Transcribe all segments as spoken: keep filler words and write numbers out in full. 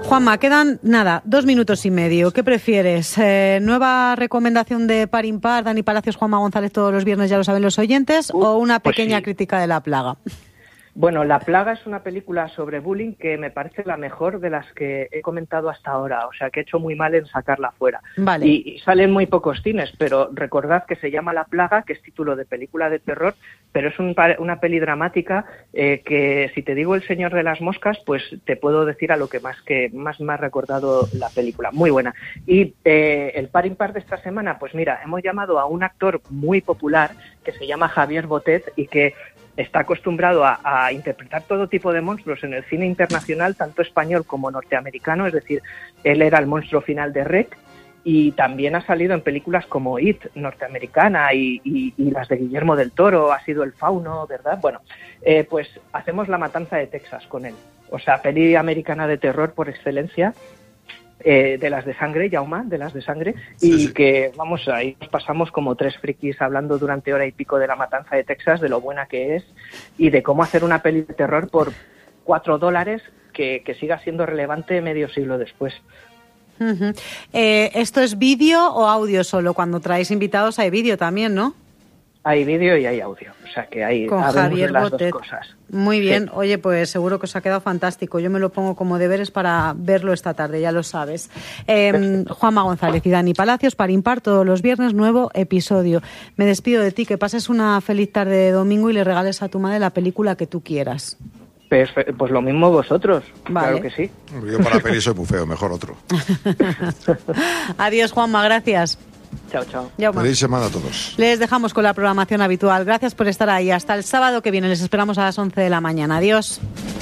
Juanma, quedan, nada, dos minutos y medio. ¿Qué prefieres? Eh, ¿Nueva recomendación de Par Impar, Dani Palacios, Juanma González todos los viernes, ya lo saben los oyentes, uh, o una pequeña pues sí. crítica de La Plaga? Bueno, La Plaga es una película sobre bullying que me parece la mejor de las que he comentado hasta ahora, o sea que he hecho muy mal en sacarla fuera. Vale. Y, y salen muy pocos cines, pero recordad que se llama La Plaga, que es título de película de terror, pero es un, una peli dramática eh, que si te digo El Señor de las Moscas, pues te puedo decir a lo que más que más me ha recordado la película. Muy buena. Y eh, el par impar de esta semana, pues mira, hemos llamado a un actor muy popular que se llama Javier Botet y que está acostumbrado a, a interpretar todo tipo de monstruos en el cine internacional, tanto español como norteamericano, es decir, él era el monstruo final de Rec y también ha salido en películas como It, norteamericana, y, y, y las de Guillermo del Toro, ha sido El Fauno, ¿verdad? Bueno, eh, pues hacemos La Matanza de Texas con él, o sea, peli americana de terror por excelencia. Eh, de las de sangre, Jaume, de las de sangre, y sí, sí. que, vamos, ahí nos pasamos como tres frikis hablando durante hora y pico de La Matanza de Texas, de lo buena que es, y de cómo hacer una peli de terror por cuatro dólares que, que siga siendo relevante medio siglo después. Uh-huh. Eh, ¿Esto es vídeo o audio solo? Cuando traéis invitados hay vídeo también, ¿no? Hay vídeo y hay audio, o sea que hay con Javier de las Botet. Dos cosas. Muy bien, sí. Oye, pues seguro que os ha quedado fantástico. Yo me lo pongo como deberes para verlo esta tarde, ya lo sabes. Eh, Juanma González y Dani Palacios, Par Impar, todos los viernes, nuevo episodio. Me despido de ti, que pases una feliz tarde de domingo y le regales a tu madre la película que tú quieras. Pues, pues lo mismo vosotros, vale. Claro que sí. Yo para peli soy muy feo, mejor otro. Adiós, Juanma, gracias. Chao, chao. Feliz semana a todos. Les dejamos con la programación habitual. Gracias por estar ahí. Hasta el sábado que viene. Les esperamos a las once de la mañana. Adiós.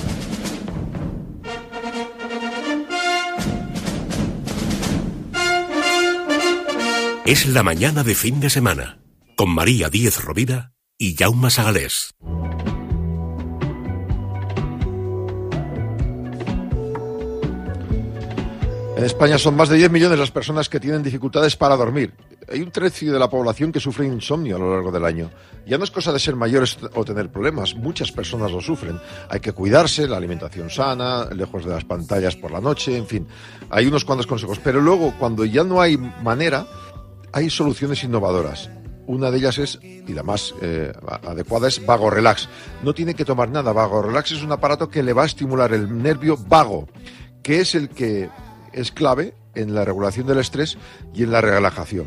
Es la mañana de fin de semana, con María Díez Rovira y Jaume Sagalés. En España son más de diez millones las personas que tienen dificultades para dormir. Hay un tercio de la población que sufre insomnio a lo largo del año. Ya no es cosa de ser mayores o tener problemas, muchas personas lo sufren. Hay que cuidarse, la alimentación sana, lejos de las pantallas por la noche, en fin. Hay unos cuantos consejos, pero luego cuando ya no hay manera, hay soluciones innovadoras. Una de ellas es, y la más eh, adecuada, es Vago Relax. No tiene que tomar nada. Vago Relax es un aparato que le va a estimular el nervio vago, que es el que es clave en la regulación del estrés y en la relajación.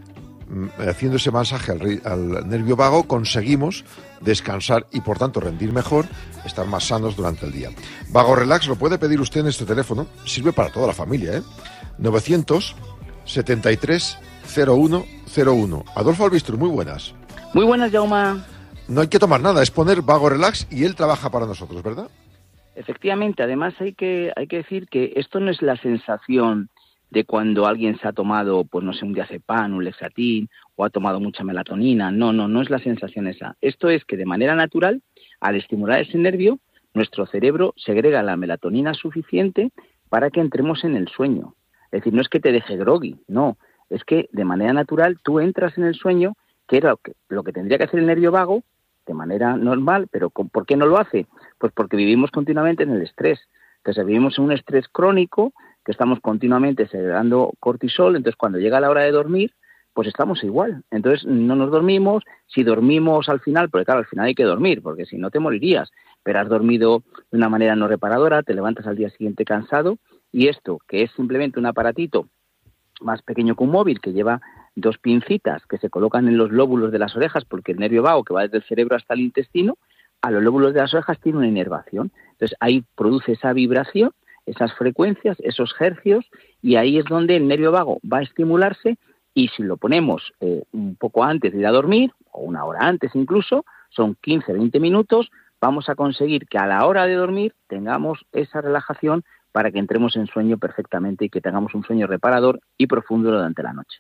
Haciendo ese masaje al, al nervio vago conseguimos descansar y por tanto rendir mejor, estar más sanos durante el día. Vago Relax lo puede pedir usted en este teléfono, sirve para toda la familia, ¿eh? novecientos setenta y tres cero uno cero uno. Adolfo Albistro, muy buenas. Muy buenas, Jaume. No hay que tomar nada, es poner Vago Relax y él trabaja para nosotros, ¿verdad? Efectivamente, además hay que hay que decir que esto no es la sensación de cuando alguien se ha tomado, pues no sé, un diazepam, un Lexatin, o ha tomado mucha melatonina. No, no, no es la sensación esa. Esto es que de manera natural, al estimular ese nervio, nuestro cerebro segrega la melatonina suficiente para que entremos en el sueño. Es decir, no es que te deje groggy, no. Es que de manera natural tú entras en el sueño, que era lo que, lo que tendría que hacer el nervio vago, de manera normal, pero ¿por qué no lo hace? Pues porque vivimos continuamente en el estrés. Entonces vivimos en un estrés crónico, que estamos continuamente segregando cortisol, entonces cuando llega la hora de dormir, pues estamos igual. Entonces no nos dormimos, si dormimos al final, porque claro, al final hay que dormir, porque si no te morirías, pero has dormido de una manera no reparadora, te levantas al día siguiente cansado, y esto, que es simplemente un aparatito más pequeño que un móvil, que lleva dos pincitas que se colocan en los lóbulos de las orejas, porque el nervio vago que va desde el cerebro hasta el intestino, a los lóbulos de las orejas tiene una inervación. Entonces ahí produce esa vibración, esas frecuencias, esos hercios, y ahí es donde el nervio vago va a estimularse, y si lo ponemos eh, un poco antes de ir a dormir, o una hora antes incluso, son quince a veinte minutos, vamos a conseguir que a la hora de dormir tengamos esa relajación para que entremos en sueño perfectamente y que tengamos un sueño reparador y profundo durante la noche.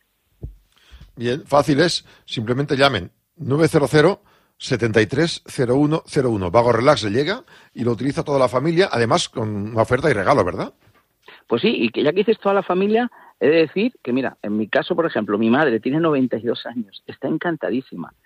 Bien, fácil es, simplemente llamen nueve cero cero setenta y tres cero uno cero uno. Vago Relax le llega y lo utiliza toda la familia, además con una oferta y regalo, ¿verdad? Pues sí, y que ya que dices toda la familia, he de decir que, mira, en mi caso, por ejemplo, mi madre tiene noventa y dos años, está encantadísima.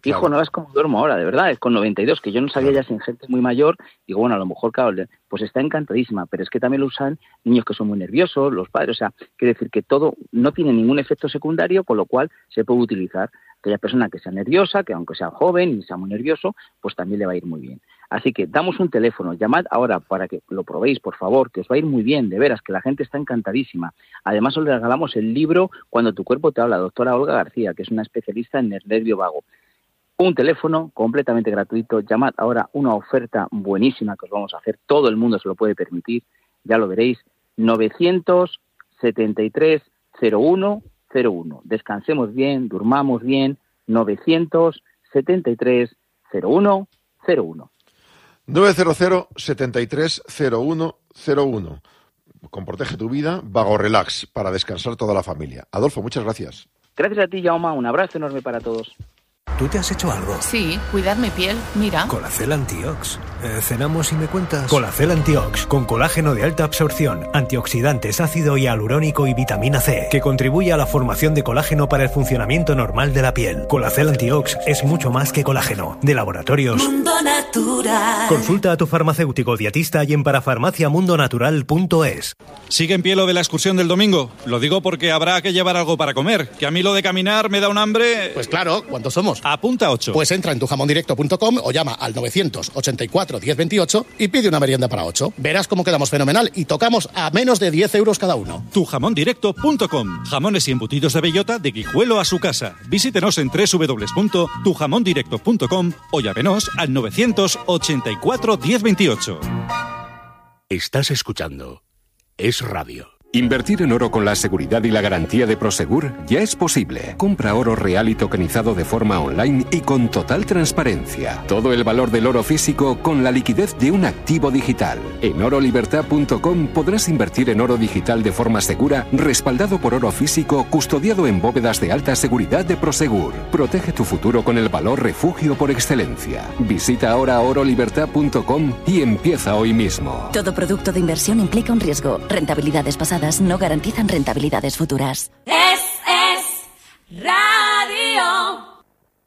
Hijo, claro. No ves cómo duermo ahora, de verdad, es con noventa y dos, que yo no sabía claro. ya sin gente muy mayor, digo, bueno, a lo mejor, claro, pues está encantadísima, pero es que también lo usan niños que son muy nerviosos, los padres, o sea, quiere decir que todo no tiene ningún efecto secundario, con lo cual se puede utilizar. Aquella persona que sea nerviosa, que aunque sea joven y sea muy nervioso, pues también le va a ir muy bien. Así que damos un teléfono, llamad ahora para que lo probéis, por favor, que os va a ir muy bien, de veras, que la gente está encantadísima. Además, os regalamos el libro Cuando tu cuerpo te habla, doctora Olga García, que es una especialista en el nervio vago. Un teléfono completamente gratuito, llamad ahora, una oferta buenísima que os vamos a hacer, todo el mundo se lo puede permitir, ya lo veréis, novecientos setenta y tres cero uno cero uno. Descansemos bien, durmamos bien, novecientos setenta y tres cero uno cero uno. novecientos setenta y tres cero uno cero uno. Con Protege tu Vida, Vago Relax, para descansar toda la familia. Adolfo, muchas gracias. Gracias a ti, Jaume. Un abrazo enorme para todos. ¿Tú te has hecho algo? Sí, cuidar mi piel, mira. Colacel Antiox. Eh, ¿Cenamos y me cuentas? Colacel Antiox, con colágeno de alta absorción, antioxidantes, ácido hialurónico y vitamina C, que contribuye a la formación de colágeno para el funcionamiento normal de la piel. Colacel Antiox es mucho más que colágeno. De Laboratorios Mundo Natural. Consulta a tu farmacéutico dietista y en parafarmaciamundonatural punto es. ¿Sigue en pie lo de la excursión del domingo? Lo digo porque habrá que llevar algo para comer, que a mí lo de caminar me da un hambre... Pues claro, ¿cuántos somos? Apunta ocho. Pues entra en tu jamón directo punto com o llama al novecientos ochenta y cuatro diez veintiocho y pide una merienda para ocho. Verás cómo quedamos fenomenal y tocamos a menos de diez euros cada uno. tu jamón directo punto com. Jamones y embutidos de bellota de Guijuelo a su casa. Visítenos en doble u doble u doble u punto tu jamón directo punto com o llámenos al novecientos ochenta y cuatro diez veintiocho. Estás escuchando Es Radio. Invertir en oro con la seguridad y la garantía de Prosegur ya es posible. Compra oro real y tokenizado de forma online y con total transparencia. Todo el valor del oro físico con la liquidez de un activo digital. En oro libertad punto com podrás invertir en oro digital de forma segura, respaldado por oro físico, custodiado en bóvedas de alta seguridad de Prosegur. Protege tu futuro con el valor refugio por excelencia. Visita ahora oro libertad punto com y empieza hoy mismo. Todo producto de inversión implica un riesgo. Rentabilidades pasadas no garantizan rentabilidades futuras. Es, es radio.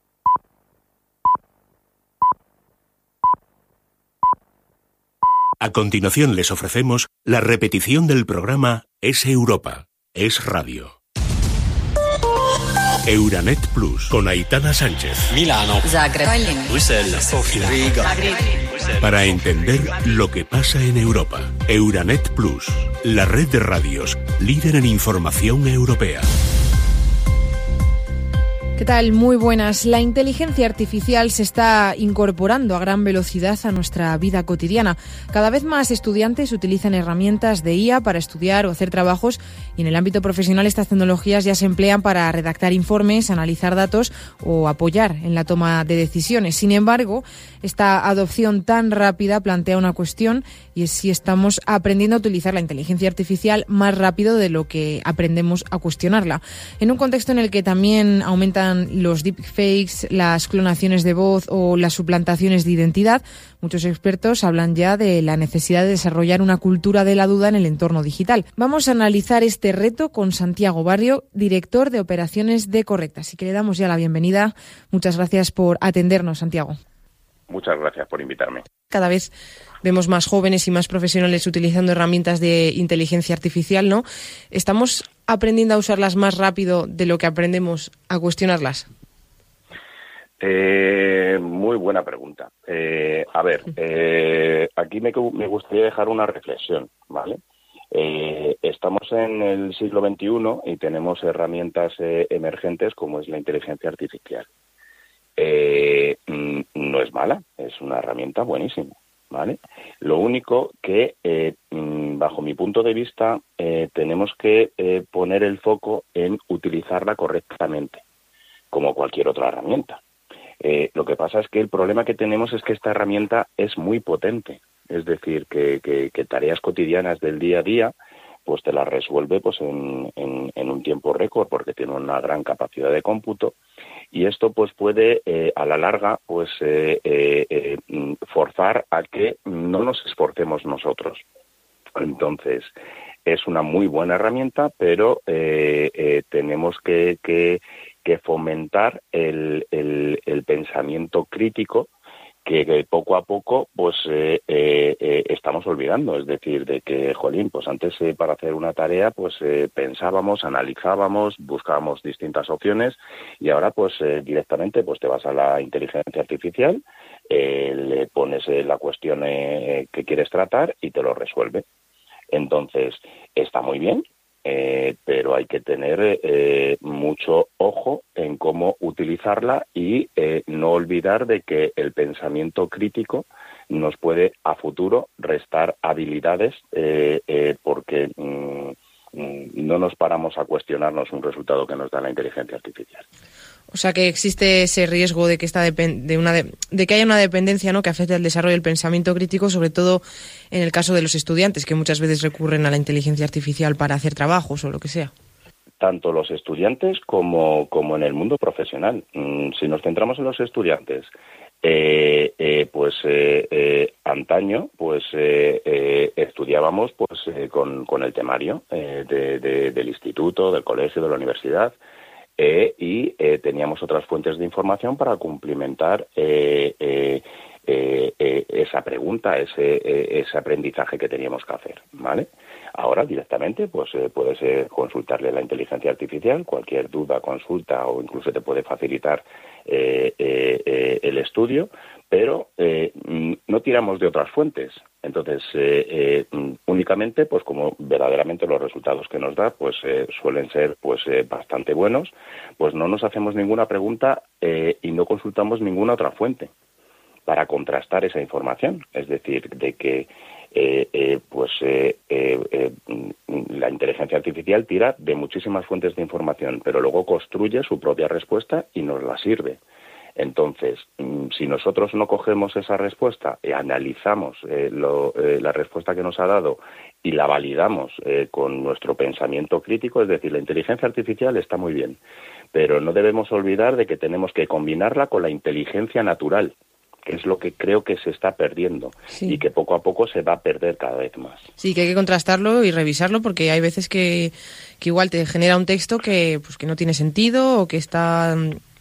A continuación les ofrecemos la repetición del programa Es Europa, Es Radio. Euranet Plus, con Aitana Sánchez. Milano. Zagreb. Bruselas. Sofía. Riga. Para entender lo que pasa en Europa. Euranet Plus, la red de radios líder en información europea. ¿Qué tal? Muy buenas. La inteligencia artificial se está incorporando a gran velocidad a nuestra vida cotidiana. Cada vez más estudiantes utilizan herramientas de I A para estudiar o hacer trabajos y en el ámbito profesional estas tecnologías ya se emplean para redactar informes, analizar datos o apoyar en la toma de decisiones. Sin embargo, esta adopción tan rápida plantea una cuestión y es si estamos aprendiendo a utilizar la inteligencia artificial más rápido de lo que aprendemos a cuestionarla. En un contexto en el que también aumentan los deepfakes, las clonaciones de voz o las suplantaciones de identidad, muchos expertos hablan ya de la necesidad de desarrollar una cultura de la duda en el entorno digital. Vamos a analizar este reto con Santiago Barrio, director de operaciones de Correcta. Así que le damos ya la bienvenida. Muchas gracias por atendernos, Santiago. Muchas gracias por invitarme. Cada vez vemos más jóvenes y más profesionales utilizando herramientas de inteligencia artificial, ¿no? ¿Estamos aprendiendo a usarlas más rápido de lo que aprendemos a cuestionarlas? Eh, muy buena pregunta. Eh, a ver, eh, aquí me, me gustaría dejar una reflexión, ¿vale? Eh, estamos en el siglo veintiuno y tenemos herramientas eh, emergentes como es la inteligencia artificial. Eh, no es mala, es una herramienta buenísima, ¿vale? Lo único que, eh, bajo mi punto de vista, eh, tenemos que eh, poner el foco en utilizarla correctamente, como cualquier otra herramienta. Eh, lo que pasa es que el problema que tenemos es que esta herramienta es muy potente, es decir, que, que, que tareas cotidianas del día a día pues te las resuelve pues en, en, en un tiempo récord porque tiene una gran capacidad de cómputo y esto pues puede eh, a la larga pues eh, eh, eh, forzar a que no nos esforcemos nosotros. Entonces, es una muy buena herramienta, pero eh, eh, tenemos que, que, que fomentar el, el, el pensamiento crítico que, que poco a poco pues eh, eh, eh, estamos olvidando. Es decir, de que, jolín, pues antes eh, para hacer una tarea pues eh, pensábamos, analizábamos, buscábamos distintas opciones y ahora pues eh, directamente pues te vas a la inteligencia artificial, eh, le pones eh, la cuestión eh, que quieres tratar y te lo resuelve. Entonces, está muy bien, eh, pero hay que tener eh, mucho ojo en cómo utilizarla y eh, no olvidar de que el pensamiento crítico nos puede a futuro restar habilidades eh, eh, porque mm, no nos paramos a cuestionarnos un resultado que nos da la inteligencia artificial. O sea que existe ese riesgo de que esta depen- de una de, de que haya una dependencia, ¿no?, que afecte al desarrollo del pensamiento crítico, sobre todo en el caso de los estudiantes, que muchas veces recurren a la inteligencia artificial para hacer trabajos o lo que sea. Tanto los estudiantes como, como en el mundo profesional. Mm, si nos centramos en los estudiantes, eh, eh, pues eh, eh, antaño pues eh, eh, estudiábamos pues eh, con, con el temario eh, de, de, del instituto, del colegio, de la universidad. Eh, y eh, teníamos otras fuentes de información para cumplimentar eh, eh, eh, eh, esa pregunta, ese, eh, ese aprendizaje que teníamos que hacer, ¿vale? Ahora directamente pues eh, puedes eh, consultarle a la inteligencia artificial, cualquier duda, consulta o incluso te puede facilitar eh, eh, eh, el estudio, pero eh, no tiramos de otras fuentes. Entonces, eh, eh, únicamente, pues como verdaderamente los resultados que nos da, pues eh, suelen ser pues eh, bastante buenos, pues no nos hacemos ninguna pregunta eh, y no consultamos ninguna otra fuente para contrastar esa información. Es decir, de que eh, eh, pues eh, eh, eh, la inteligencia artificial tira de muchísimas fuentes de información, pero luego construye su propia respuesta y nos la sirve. Entonces, si nosotros no cogemos esa respuesta y analizamos eh, lo, eh, la respuesta que nos ha dado y la validamos eh, con nuestro pensamiento crítico, es decir, la inteligencia artificial está muy bien, pero no debemos olvidar de que tenemos que combinarla con la inteligencia natural, que es lo que creo que se está perdiendo, sí, y que poco a poco se va a perder cada vez más. Sí, que hay que contrastarlo y revisarlo, porque hay veces que, que igual te genera un texto que, pues, que no tiene sentido o que está...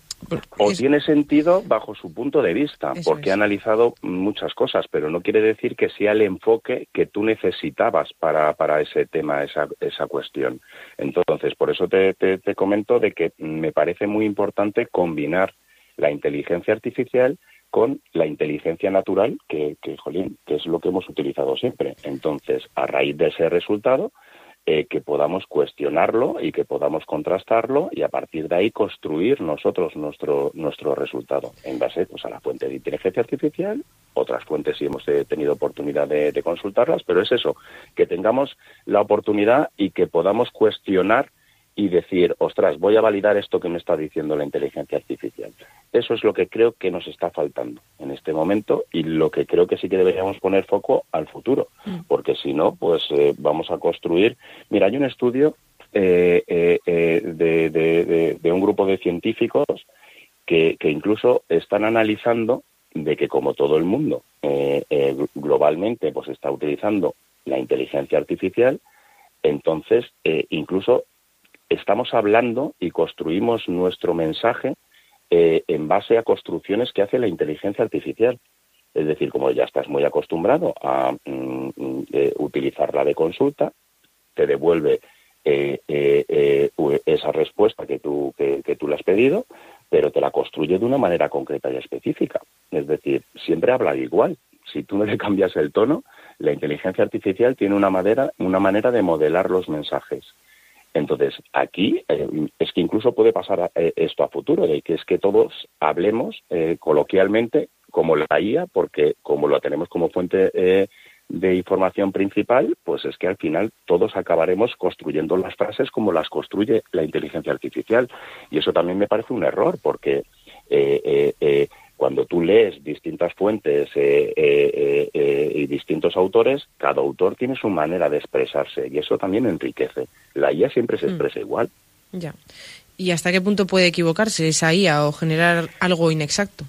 O es... tiene sentido bajo su punto de vista, Eso porque es. ha analizado muchas cosas, pero no quiere decir que sea el enfoque que tú necesitabas para, para ese tema, esa, esa cuestión. Entonces, por eso te, te, te comento de que me parece muy importante combinar la inteligencia artificial con la inteligencia natural, que, que, jolín, que es lo que hemos utilizado siempre. Entonces, a raíz de ese resultado, Eh, que podamos cuestionarlo y que podamos contrastarlo y a partir de ahí construir nosotros nuestro nuestro resultado en base pues a la fuente de inteligencia artificial. Otras fuentes sí hemos eh, tenido oportunidad de, de consultarlas, pero es eso, que tengamos la oportunidad y que podamos cuestionar y decir, ostras, voy a validar esto que me está diciendo la inteligencia artificial. Eso es lo que creo que nos está faltando en este momento y lo que creo que sí que deberíamos poner foco al futuro, porque si no, pues eh, vamos a construir... Mira, hay un estudio eh, eh, eh, de, de, de, de un grupo de científicos que, que incluso están analizando de que como todo el mundo eh, eh, globalmente pues está utilizando la inteligencia artificial, entonces eh, incluso estamos hablando y construimos nuestro mensaje eh, en base a construcciones que hace la inteligencia artificial. Es decir, como ya estás muy acostumbrado a mm, eh, utilizarla de consulta, te devuelve eh, eh, eh, esa respuesta que tú, que, que tú le has pedido, pero te la construye de una manera concreta y específica. Es decir, siempre habla igual. Si tú no le cambias el tono, la inteligencia artificial tiene una manera, una manera de modelar los mensajes. Entonces, aquí eh, es que incluso puede pasar eh, esto a futuro, de que es que todos hablemos eh, coloquialmente como la I A, porque como lo tenemos como fuente eh, de información principal, pues es que al final todos acabaremos construyendo las frases como las construye la inteligencia artificial. Y eso también me parece un error, porque eh, eh, eh, cuando tú lees distintas fuentes eh, eh, eh, y distintos autores, cada autor tiene su manera de expresarse y eso también enriquece. La I A siempre se expresa mm. igual. Ya. ¿Y hasta qué punto puede equivocarse esa I A o generar algo inexacto?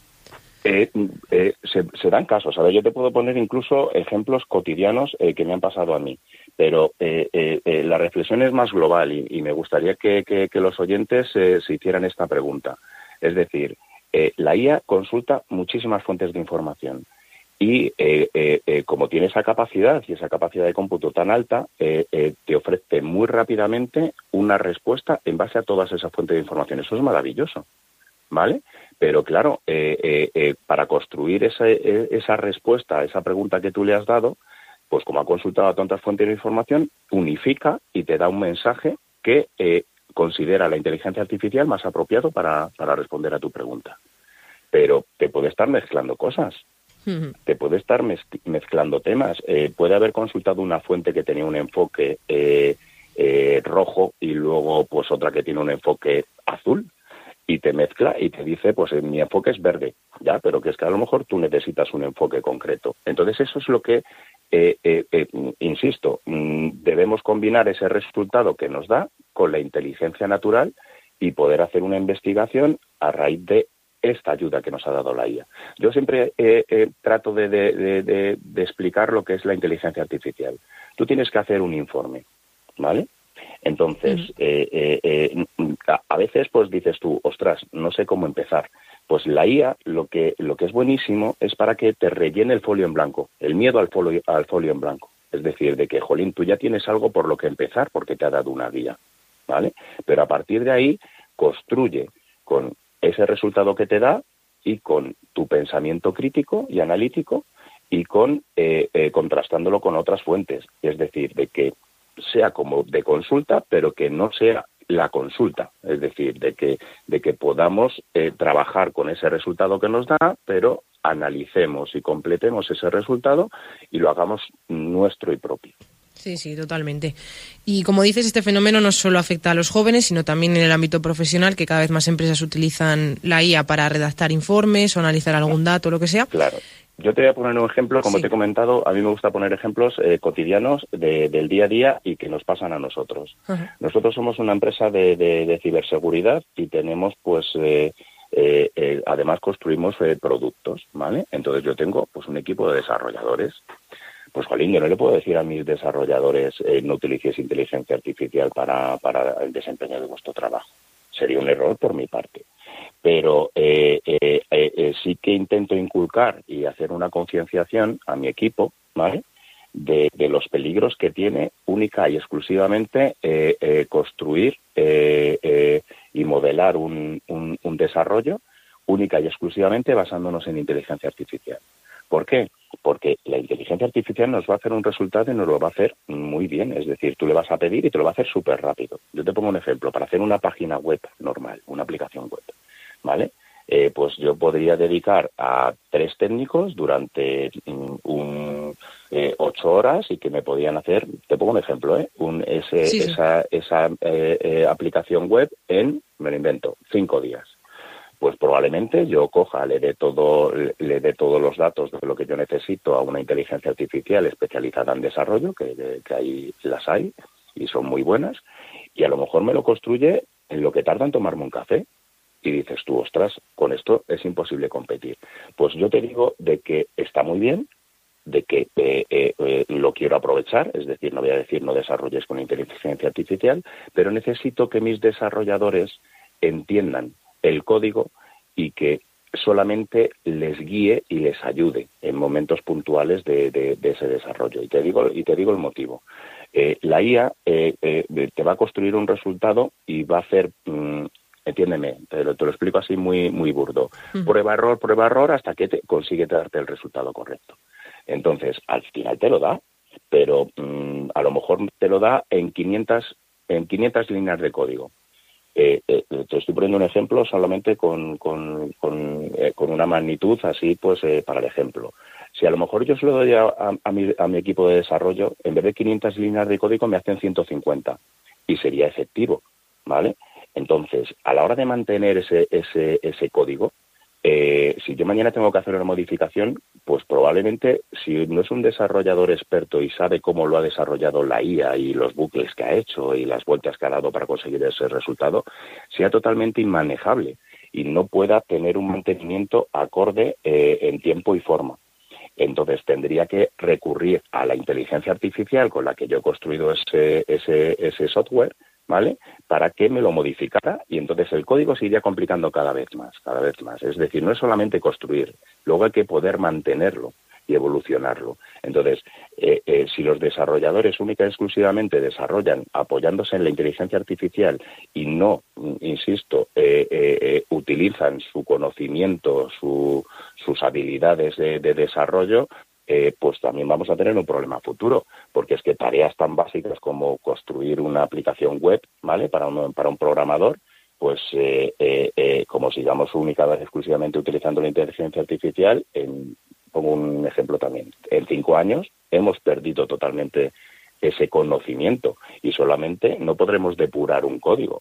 Eh, eh, se, se dan casos. A ver, yo te puedo poner incluso ejemplos cotidianos eh, que me han pasado a mí. pero eh, eh, eh, la reflexión es más global y, y me gustaría que, que, que los oyentes eh, se hicieran esta pregunta. Es decir, eh, la I A consulta muchísimas fuentes de información y eh, eh, eh, como tiene esa capacidad y esa capacidad de cómputo tan alta, eh, eh, te ofrece muy rápidamente una respuesta en base a todas esas fuentes de información. Eso es maravilloso, ¿vale? Pero claro, eh, eh, eh, para construir esa, eh, esa respuesta a esa pregunta que tú le has dado, pues como ha consultado a tantas fuentes de información, unifica y te da un mensaje que eh, considera la inteligencia artificial más apropiado para, para responder a tu pregunta. Pero te puede estar mezclando cosas. Te puede estar mezc- mezclando temas. Eh, puede haber consultado una fuente que tenía un enfoque eh, eh, rojo y luego pues otra que tiene un enfoque azul y te mezcla y te dice, pues eh, mi enfoque es verde, ya, pero que es que a lo mejor tú necesitas un enfoque concreto. Entonces eso es lo que, eh, eh, eh, insisto, mm, debemos combinar ese resultado que nos da con la inteligencia natural y poder hacer una investigación a raíz de esta ayuda que nos ha dado la I A. Yo siempre eh, eh, trato de, de, de, de, de explicar lo que es la inteligencia artificial. Tú tienes que hacer un informe, ¿vale? Entonces, uh-huh. eh, eh, eh, a, a veces pues dices tú, ostras, no sé cómo empezar. Pues la I A lo que, lo que es buenísimo es para que te rellene el folio en blanco, el miedo al folio, al folio en blanco. Es decir, de que, jolín, tú ya tienes algo por lo que empezar porque te ha dado una guía, ¿vale? Pero a partir de ahí construye con ese resultado que te da y con tu pensamiento crítico y analítico y con eh, eh, contrastándolo con otras fuentes. Es decir, de que sea como de consulta, pero que no sea la consulta. Es decir, de que, de que podamos eh, trabajar con ese resultado que nos da, pero analicemos y completemos ese resultado y lo hagamos nuestro y propio. Sí, sí, totalmente. Y como dices, este fenómeno no solo afecta a los jóvenes, sino también en el ámbito profesional, que cada vez más empresas utilizan la I A para redactar informes o analizar algún dato, lo que sea. Claro. Yo te voy a poner un ejemplo, como sí. te he comentado, a mí me gusta poner ejemplos eh, cotidianos de, del día a día y que nos pasan a nosotros. Ajá. Nosotros somos una empresa de, de, de ciberseguridad y tenemos, pues, eh, eh, eh, además construimos eh, productos, ¿vale? Entonces yo tengo, pues, un equipo de desarrolladores. Pues, jolín, yo no le puedo decir a mis desarrolladores eh, no utilicéis inteligencia artificial para, para el desempeño de vuestro trabajo. Sería un error por mi parte. Pero eh, eh, eh, sí que intento inculcar y hacer una concienciación a mi equipo, ¿vale?, de, de los peligros que tiene única y exclusivamente eh, eh, construir eh, eh, y modelar un, un, un desarrollo única y exclusivamente basándonos en inteligencia artificial. ¿Por qué? Porque la inteligencia artificial nos va a hacer un resultado y nos lo va a hacer muy bien. Es decir, tú le vas a pedir y te lo va a hacer súper rápido. Yo te pongo un ejemplo. Para hacer una página web normal, una aplicación web, ¿vale? Eh, pues yo podría dedicar a tres técnicos durante um, un, eh, ocho horas y que me podían hacer, te pongo un ejemplo, ¿eh? Un, ese, sí, sí. Esa, esa eh, eh, aplicación web en, me lo invento, cinco días. Pues probablemente yo coja, le dé todo, le dé todos los datos de lo que yo necesito a una inteligencia artificial especializada en desarrollo, que, que ahí las hay y son muy buenas, y a lo mejor me lo construye en lo que tarda en tomarme un café. Y dices tú, ostras, con esto es imposible competir. Pues yo te digo de que está muy bien, de que eh, eh, eh, lo quiero aprovechar, es decir, no voy a decir no desarrolles con inteligencia artificial, pero necesito que mis desarrolladores entiendan el código y que solamente les guíe y les ayude en momentos puntuales de, de, de ese desarrollo. Y te digo, y te digo el motivo. Eh, la I A eh, eh, te va a construir un resultado y va a hacer... Mmm, entiéndeme, te lo, te lo explico así muy muy burdo. Uh-huh. Prueba, error, prueba, error, hasta que te consigue darte el resultado correcto. Entonces, al final te lo da, pero mmm, a lo mejor te lo da en quinientas, en quinientas líneas de código. Eh, eh, te estoy poniendo un ejemplo solamente con, con, con, eh, con una magnitud así, pues, eh, para el ejemplo. Si a lo mejor yo se lo doy a, a, a, mi, a mi equipo de desarrollo, en vez de quinientas líneas de código me hacen ciento cincuenta y sería efectivo, ¿vale? Entonces, a la hora de mantener ese ese ese código, eh, si yo mañana tengo que hacer una modificación, pues probablemente, si no es un desarrollador experto y sabe cómo lo ha desarrollado la I A y los bucles que ha hecho y las vueltas que ha dado para conseguir ese resultado, sea totalmente inmanejable y no pueda tener un mantenimiento acorde eh, en tiempo y forma. Entonces tendría que recurrir a la inteligencia artificial con la que yo he construido ese, ese, ese software, ¿vale? Para que me lo modificara, y entonces el código se iría complicando cada vez más, cada vez más. Es decir, no es solamente construir, luego hay que poder mantenerlo y evolucionarlo. Entonces, eh, eh, si los desarrolladores única y exclusivamente desarrollan apoyándose en la inteligencia artificial y no, insisto, eh, eh, eh, utilizan su conocimiento, su, sus habilidades de, de desarrollo, eh, pues también vamos a tener un problema futuro, porque es que tareas tan básicas como construir una aplicación web, ¿vale?, para un, para un programador, pues eh, eh, eh, como sigamos única y exclusivamente utilizando la inteligencia artificial, en pongo un ejemplo también, en cinco años hemos perdido totalmente ese conocimiento y solamente no podremos depurar un código.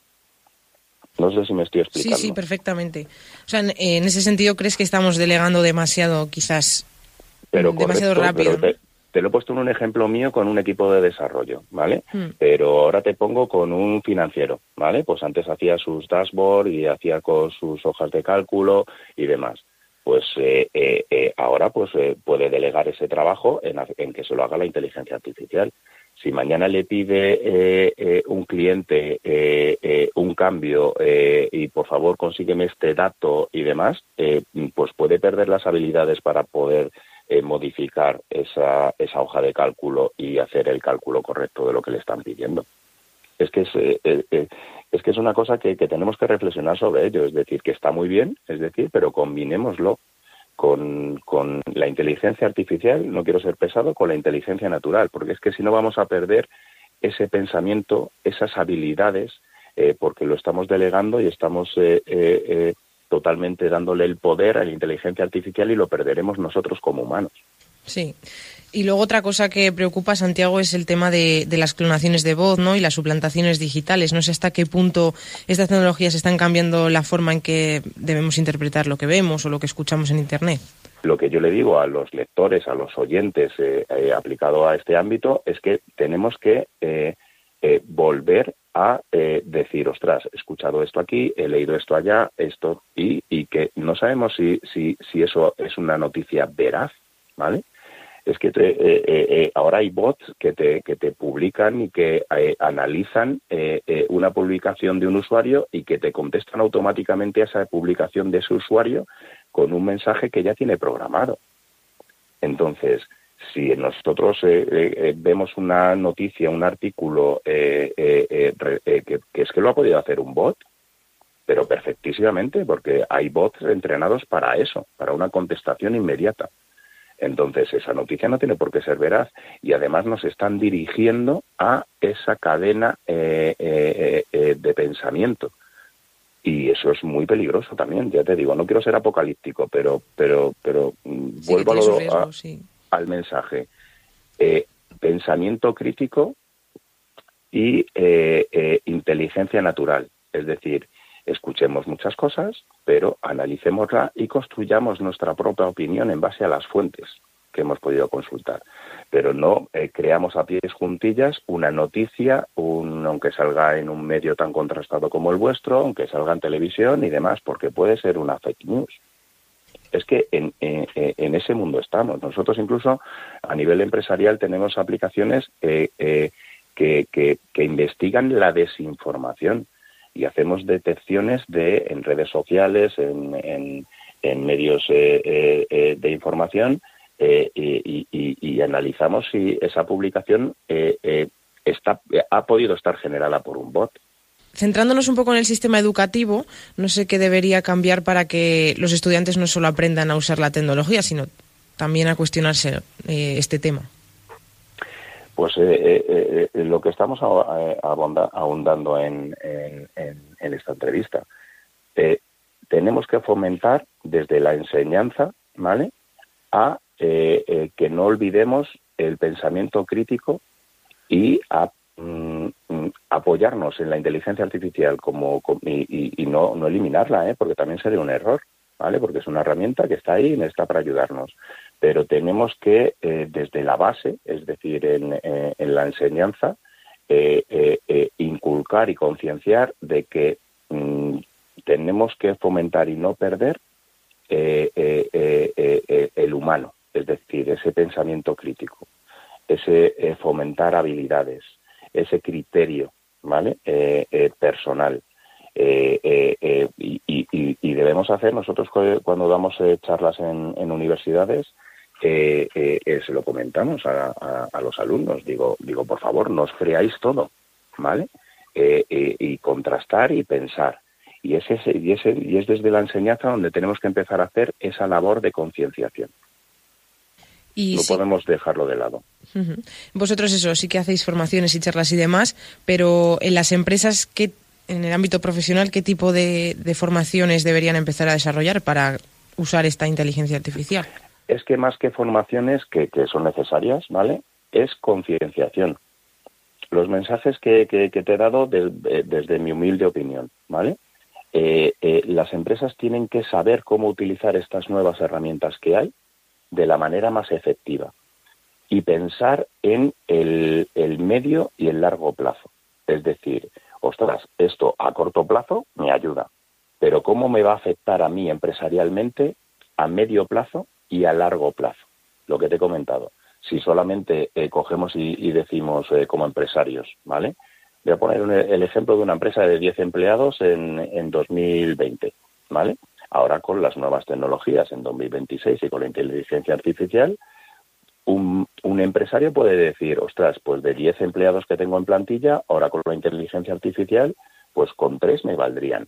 No sé si me estoy explicando. Sí, sí, perfectamente. O sea, en, en ese sentido, ¿crees que estamos delegando demasiado, quizás, pero demasiado correcto, rápido? Pero te, te lo he puesto en un ejemplo mío con un equipo de desarrollo, ¿vale? Hmm. Pero ahora te pongo con un financiero, ¿vale? Pues antes hacía sus dashboards y hacía con sus hojas de cálculo y demás. Pues eh, eh, eh, ahora pues eh, puede delegar ese trabajo en, en que se lo haga la inteligencia artificial. Si mañana le pide eh, eh, un cliente eh, eh, un cambio eh, y por favor consígueme este dato y demás, eh, pues puede perder las habilidades para poder eh, modificar esa, esa hoja de cálculo y hacer el cálculo correcto de lo que le están pidiendo. Es que es, eh, eh, es que es una cosa que, que tenemos que reflexionar sobre ello, es decir, que está muy bien, es decir, pero combinémoslo con, con la inteligencia artificial, no quiero ser pesado, con la inteligencia natural, porque es que si no vamos a perder ese pensamiento, esas habilidades, eh, porque lo estamos delegando y estamos eh, eh, eh, totalmente dándole el poder a la inteligencia artificial y lo perderemos nosotros como humanos. Sí. Y luego otra cosa que preocupa, Santiago, es el tema de, de las clonaciones de voz, ¿no?, y las suplantaciones digitales. No sé hasta qué punto estas tecnologías están cambiando la forma en que debemos interpretar lo que vemos o lo que escuchamos en Internet. Lo que yo le digo a los lectores, a los oyentes, eh, eh, aplicado a este ámbito, es que tenemos que eh, eh, volver a eh, decir, ostras, he escuchado esto aquí, he leído esto allá, esto, y, y que no sabemos si, si, si eso es una noticia veraz, ¿vale? Es que te, eh, eh, ahora hay bots que te, que te publican y que eh, analizan eh, eh, una publicación de un usuario y que te contestan automáticamente a esa publicación de ese usuario con un mensaje que ya tiene programado. Entonces, si nosotros eh, eh, vemos una noticia, un artículo eh, eh, eh, eh, que, que es que lo ha podido hacer un bot, pero perfectísimamente, porque hay bots entrenados para eso, para una contestación inmediata. Entonces, esa noticia no tiene por qué ser veraz y además nos están dirigiendo a esa cadena eh, eh, eh, de pensamiento. Y eso es muy peligroso también, ya te digo, no quiero ser apocalíptico, pero pero pero sí, vuelvo a lo, riesgo, a, sí. al mensaje. Eh, pensamiento crítico y eh, eh, inteligencia natural, es decir, escuchemos muchas cosas, pero analicémosla y construyamos nuestra propia opinión en base a las fuentes que hemos podido consultar. Pero no eh, creamos a pies juntillas una noticia, un, aunque salga en un medio tan contrastado como el vuestro, aunque salga en televisión y demás, porque puede ser una fake news. Es que en, en, en ese mundo estamos. Nosotros incluso a nivel empresarial tenemos aplicaciones eh, eh, que, que, que investigan la desinformación. Y hacemos detecciones de en redes sociales, en, en, en medios eh, eh, de información eh, y, y, y analizamos si esa publicación eh, eh, está, ha podido estar generada por un bot. Centrándonos un poco en el sistema educativo, no sé qué debería cambiar para que los estudiantes no solo aprendan a usar la tecnología, sino también a cuestionarse eh, este tema. Pues eh, eh, eh, lo que estamos ahondando en, en, en, en esta entrevista, eh, tenemos que fomentar desde la enseñanza, ¿vale?, a eh, eh, que no olvidemos el pensamiento crítico y a mm, apoyarnos en la inteligencia artificial como, como y, y, y no, no eliminarla, ¿eh?, porque también sería un error, ¿vale?, porque es una herramienta que está ahí y está para ayudarnos. Pero tenemos que, eh, desde la base, es decir, en, eh, en la enseñanza, eh, eh, eh, inculcar y concienciar de que mm, tenemos que fomentar y no perder eh, eh, eh, eh, el humano, es decir, ese pensamiento crítico, ese eh, fomentar habilidades, ese criterio, ¿vale? Eh, eh, personal. Eh, eh, eh, y, y, y debemos hacer, nosotros cuando damos eh, charlas en, en universidades, eh, eh, eh, se lo comentamos a, a, a los alumnos, digo, digo, por favor, no os creáis todo, ¿vale? Eh, eh, y contrastar y pensar. Y, ese, y, ese, y es desde la enseñanza donde tenemos que empezar a hacer esa labor de concienciación. Y no sí. podemos dejarlo de lado. Uh-huh. Vosotros eso, sí que hacéis formaciones y charlas y demás, pero en las empresas, ¿qué, en el ámbito profesional, qué tipo de, de formaciones deberían empezar a desarrollar para usar esta inteligencia artificial? Es que más que formaciones que, que son necesarias, ¿vale? Es concienciación. Los mensajes que, que, que te he dado de, de, desde mi humilde opinión, ¿vale? Eh, eh, las empresas tienen que saber cómo utilizar estas nuevas herramientas que hay de la manera más efectiva y pensar en el, el medio y el largo plazo. Es decir, ostras, esto a corto plazo me ayuda, pero ¿cómo me va a afectar a mí empresarialmente a medio plazo y a largo plazo? Lo que te he comentado. Si solamente eh, cogemos y, y decimos eh, como empresarios, ¿vale? Voy a poner un, el ejemplo de una empresa de diez empleados en, en dos mil veinte, ¿vale? Ahora con las nuevas tecnologías en dos mil veintiséis y con la inteligencia artificial, un, un empresario puede decir, ostras, pues de diez empleados que tengo en plantilla, ahora con la inteligencia artificial, pues con tres me valdrían.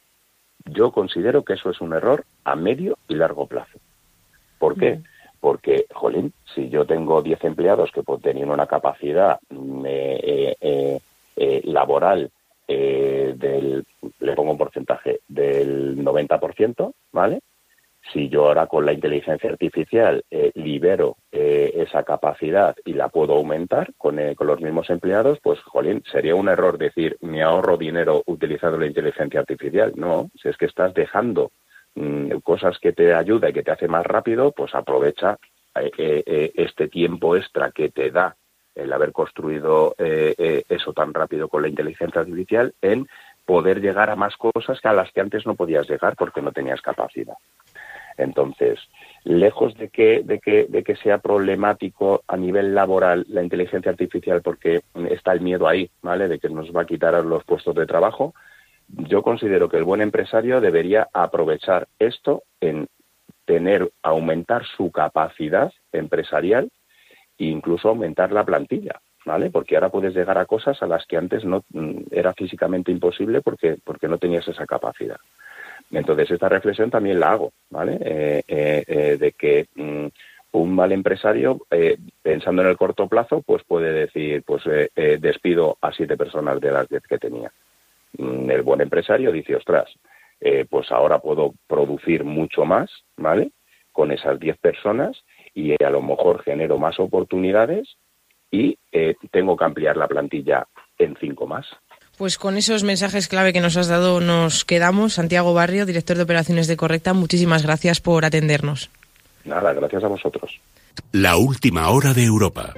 Yo considero que eso es un error a medio y largo plazo. ¿Por qué? Mm. Porque, jolín, si yo tengo diez empleados que pues, tenían una capacidad eh, eh, eh, laboral eh, del, le pongo un porcentaje, del noventa por ciento, ¿vale? Si yo ahora con la inteligencia artificial eh, libero eh, esa capacidad y la puedo aumentar con, eh, con los mismos empleados, pues, jolín, sería un error decir, me ahorro dinero utilizando la inteligencia artificial. No, si es que estás dejando cosas que te ayuda y que te hace más rápido, pues aprovecha eh, eh, este tiempo extra que te da el haber construido eh, eh, eso tan rápido con la inteligencia artificial en poder llegar a más cosas que a las que antes no podías llegar porque no tenías capacidad. Entonces, lejos de que, de que, de que sea problemático a nivel laboral la inteligencia artificial porque está el miedo ahí, ¿vale?, de que nos va a quitar los puestos de trabajo, yo considero que el buen empresario debería aprovechar esto en tener, aumentar su capacidad empresarial e incluso aumentar la plantilla, ¿vale? Porque ahora puedes llegar a cosas a las que antes no era físicamente imposible porque, porque no tenías esa capacidad. Entonces, esta reflexión también la hago, ¿vale? Eh, eh, eh, de que mm, un mal empresario, eh, pensando en el corto plazo, pues puede decir, pues eh, eh, despido a siete personas de las diez que tenía. El buen empresario dice, ostras, eh, pues ahora puedo producir mucho más, ¿vale?, con esas diez personas y eh, a lo mejor genero más oportunidades y eh, tengo que ampliar la plantilla en cinco más. Pues con esos mensajes clave que nos has dado nos quedamos. Santiago Barrio, director de operaciones de Correcta, muchísimas gracias por atendernos. Nada, gracias a vosotros. La última hora de Europa.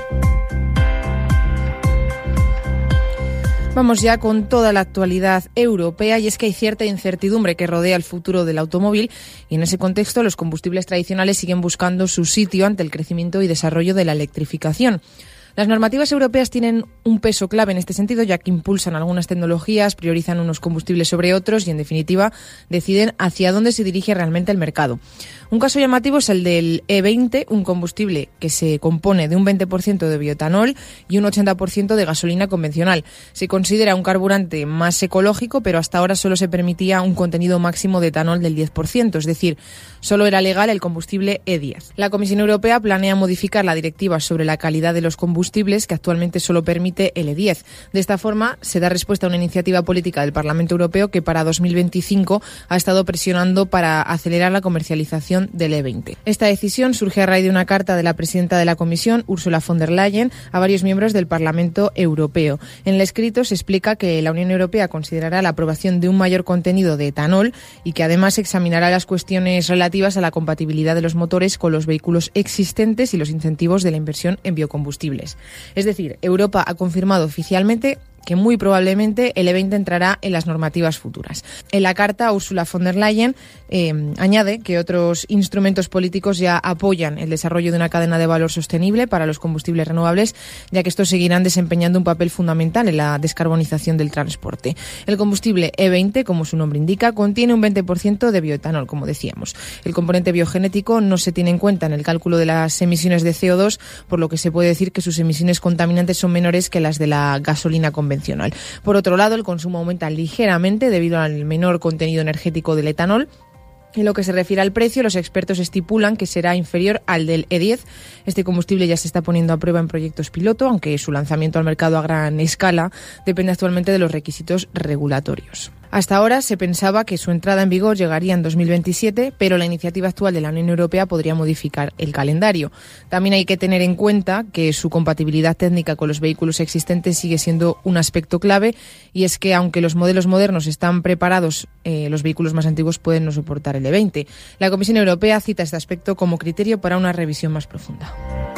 Vamos ya con toda la actualidad europea y es que hay cierta incertidumbre que rodea el futuro del automóvil y en ese contexto los combustibles tradicionales siguen buscando su sitio ante el crecimiento y desarrollo de la electrificación. Las normativas europeas tienen un peso clave en este sentido, ya que impulsan algunas tecnologías, priorizan unos combustibles sobre otros y, en definitiva, deciden hacia dónde se dirige realmente el mercado. Un caso llamativo es el del E veinte, un combustible que se compone de un veinte por ciento de bioetanol y un ochenta por ciento de gasolina convencional. Se considera un carburante más ecológico, pero hasta ahora solo se permitía un contenido máximo de etanol del diez por ciento, es decir, solo era legal el combustible E diez. La Comisión Europea planea modificar la directiva sobre la calidad de los combustibles, que actualmente solo permite el E diez. De esta forma, se da respuesta a una iniciativa política del Parlamento Europeo que para dos mil veinticinco ha estado presionando para acelerar la comercialización del E veinte. Esta decisión surge a raíz de una carta de la presidenta de la Comisión, Ursula von der Leyen, a varios miembros del Parlamento Europeo. En el escrito se explica que la Unión Europea considerará la aprobación de un mayor contenido de etanol y que además examinará las cuestiones relativas a la compatibilidad de los motores con los vehículos existentes y los incentivos de la inversión en biocombustibles. Es decir, Europa ha confirmado oficialmente que muy probablemente el E veinte entrará en las normativas futuras. En la carta, Ursula von der Leyen eh, añade que otros instrumentos políticos ya apoyan el desarrollo de una cadena de valor sostenible para los combustibles renovables, ya que estos seguirán desempeñando un papel fundamental en la descarbonización del transporte. El combustible E veinte, como su nombre indica, contiene un veinte por ciento de bioetanol, como decíamos. El componente biogenético no se tiene en cuenta en el cálculo de las emisiones de C O dos, por lo que se puede decir que sus emisiones contaminantes son menores que las de la gasolina convencional. Por otro lado, el consumo aumenta ligeramente debido al menor contenido energético del etanol. En lo que se refiere al precio, los expertos estipulan que será inferior al del E diez. Este combustible ya se está poniendo a prueba en proyectos piloto, aunque su lanzamiento al mercado a gran escala depende actualmente de los requisitos regulatorios. Hasta ahora se pensaba que su entrada en vigor llegaría en dos mil veintisiete, pero la iniciativa actual de la Unión Europea podría modificar el calendario. También hay que tener en cuenta que su compatibilidad técnica con los vehículos existentes sigue siendo un aspecto clave, y es que aunque los modelos modernos están preparados, eh, los vehículos más antiguos pueden no soportar el E veinte. La Comisión Europea cita este aspecto como criterio para una revisión más profunda.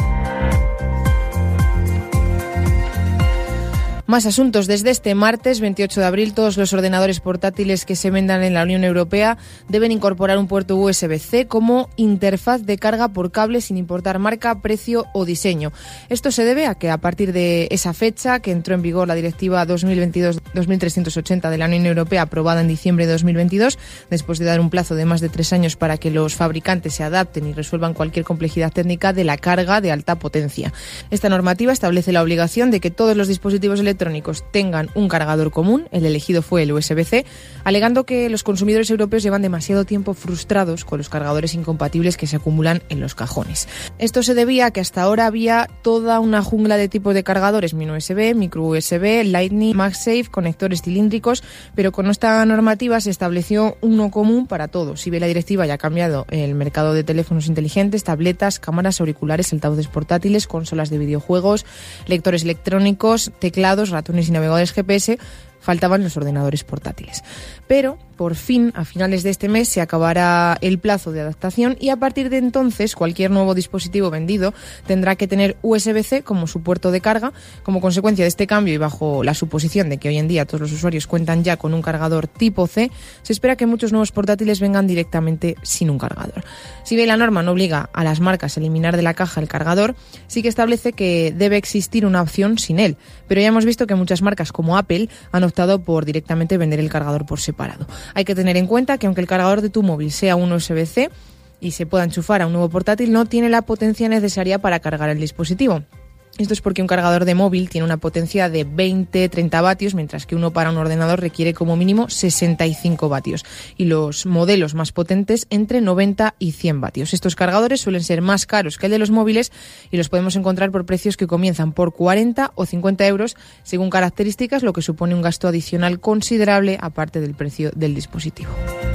Más asuntos. Desde este martes veintiocho de abril, todos los ordenadores portátiles que se vendan en la Unión Europea deben incorporar un puerto U S B C como interfaz de carga por cable, sin importar marca, precio o diseño. Esto se debe a que a partir de esa fecha, que entró en vigor la Directiva dos mil veintidós dos mil trescientos ochenta de la Unión Europea, aprobada en diciembre de dos mil veintidós, después de dar un plazo de más de tres años para que los fabricantes se adapten y resuelvan cualquier complejidad técnica de la carga de alta potencia. Esta normativa establece la obligación de que todos los dispositivos electrónicos tengan un cargador común. El elegido fue el U S B C, alegando que los consumidores europeos llevan demasiado tiempo frustrados con los cargadores incompatibles que se acumulan en los cajones. Esto se debía a que hasta ahora había toda una jungla de tipos de cargadores: mini U S B, micro U S B, Lightning, MagSafe, conectores cilíndricos, pero con esta normativa se estableció uno común para todos. Si bien la directiva ya ha cambiado el mercado de teléfonos inteligentes, tabletas, cámaras, auriculares, altavoces portátiles, consolas de videojuegos, lectores electrónicos, teclados, ratones y navegadores G P S, faltaban los ordenadores portátiles. Pero, por fin, a finales de este mes se acabará el plazo de adaptación, y a partir de entonces cualquier nuevo dispositivo vendido tendrá que tener U S B C como su puerto de carga. Como consecuencia de este cambio, y bajo la suposición de que hoy en día todos los usuarios cuentan ya con un cargador tipo C, se espera que muchos nuevos portátiles vengan directamente sin un cargador. Si bien la norma no obliga a las marcas a eliminar de la caja el cargador, sí que establece que debe existir una opción sin él. Pero ya hemos visto que muchas marcas como Apple han optado por directamente vender el cargador por separado. Hay que tener en cuenta que aunque el cargador de tu móvil sea un U S B C y se pueda enchufar a un nuevo portátil, no tiene la potencia necesaria para cargar el dispositivo. Esto es porque un cargador de móvil tiene una potencia de veinte a treinta vatios, mientras que uno para un ordenador requiere como mínimo sesenta y cinco vatios, y los modelos más potentes entre noventa y cien vatios. Estos cargadores suelen ser más caros que el de los móviles y los podemos encontrar por precios que comienzan por cuarenta o cincuenta euros según características, lo que supone un gasto adicional considerable aparte del precio del dispositivo.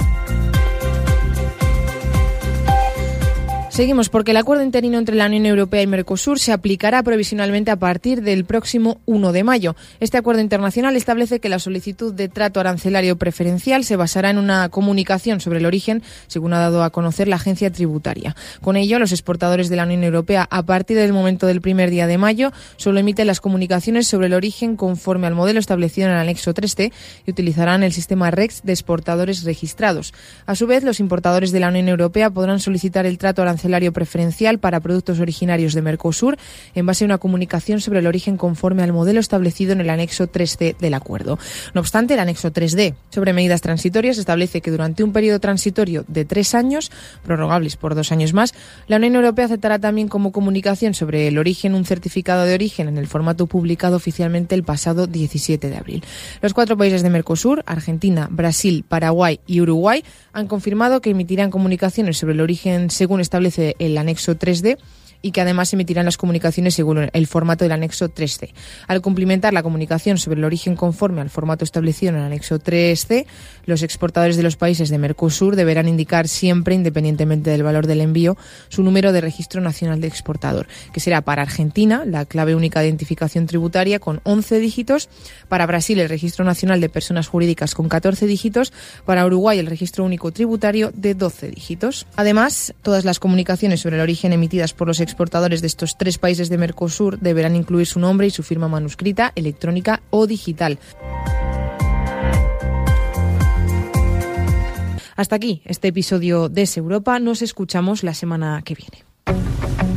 Seguimos, porque el acuerdo interino entre la Unión Europea y Mercosur se aplicará provisionalmente a partir del próximo uno de mayo. Este acuerdo internacional establece que la solicitud de trato arancelario preferencial se basará en una comunicación sobre el origen, según ha dado a conocer la agencia tributaria. Con ello, los exportadores de la Unión Europea, a partir del momento del primer día de mayo, solo emiten las comunicaciones sobre el origen conforme al modelo establecido en el anexo tres C y utilizarán el sistema REX de exportadores registrados. A su vez, los importadores de la Unión Europea podrán solicitar el trato arancelario preferencial para productos originarios de Mercosur en base a una comunicación sobre el origen conforme al modelo establecido en el anexo tres C del acuerdo. No obstante, el anexo tres D sobre medidas transitorias establece que durante un periodo transitorio de tres años, prorrogables por dos años más, la Unión Europea aceptará también como comunicación sobre el origen un certificado de origen en el formato publicado oficialmente el pasado diecisiete de abril. Los cuatro países de Mercosur, Argentina, Brasil, Paraguay y Uruguay, han confirmado que emitirán comunicaciones sobre el origen según establece el anexo tres D y que además emitirán las comunicaciones según el formato del anexo tres C. Al cumplimentar la comunicación sobre el origen conforme al formato establecido en el anexo tres C, los exportadores de los países de Mercosur deberán indicar siempre, independientemente del valor del envío, su número de registro nacional de exportador, que será para Argentina la clave única de identificación tributaria con once dígitos, para Brasil el registro nacional de personas jurídicas con catorce dígitos, para Uruguay el registro único tributario de doce dígitos. Además, todas las comunicaciones sobre el origen emitidas por los exportadores de estos tres países de Mercosur deberán incluir su nombre y su firma manuscrita, electrónica o digital. Hasta aquí este episodio de Es Europa. Nos escuchamos la semana que viene.